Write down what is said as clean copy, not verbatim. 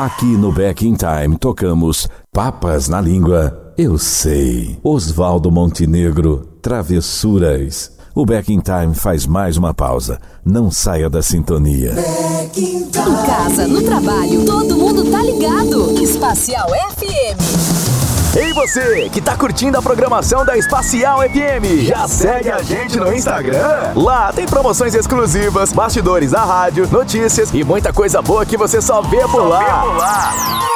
Aqui no Back in Time tocamos Papas na Língua, Eu Sei. Oswaldo Montenegro, Travessuras. O Back in Time faz mais uma pausa. Não saia da sintonia. Back in Time. Em casa, no trabalho, todo mundo tá ligado. Espacial FM. Ei você, que tá curtindo a programação da Espacial FM, já segue a gente no Instagram? Lá tem promoções exclusivas, bastidores da rádio, notícias e muita coisa boa que você só vê por lá.